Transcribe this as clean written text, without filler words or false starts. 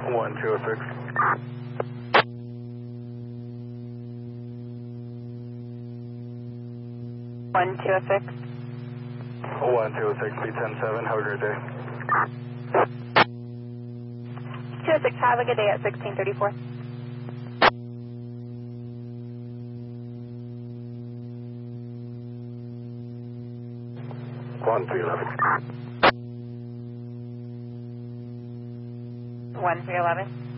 1206. 1206. 1206, B107. Have a great day. 206, have a good day at 1634. One 311. 1311.